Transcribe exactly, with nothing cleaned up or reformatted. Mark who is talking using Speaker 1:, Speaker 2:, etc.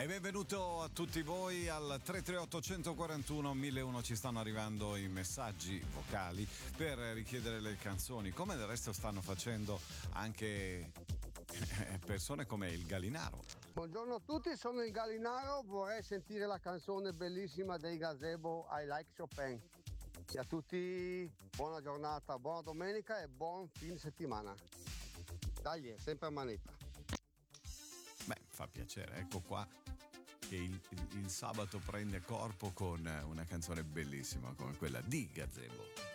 Speaker 1: E benvenuto a tutti voi al tre tre otto uno quattro uno mille uno. Ci stanno arrivando i messaggi vocali per richiedere le canzoni, come del resto stanno facendo anche persone come il Gallinaro.
Speaker 2: Buongiorno a tutti, sono il Gallinaro, vorrei sentire la canzone bellissima dei Gazebo I Like Chopin. E a tutti buona giornata, buona domenica e buon fine settimana. Dai, sempre a manetta.
Speaker 1: Beh, fa piacere, ecco qua che il, il, il sabato prende corpo con una canzone bellissima come quella di Gazebo.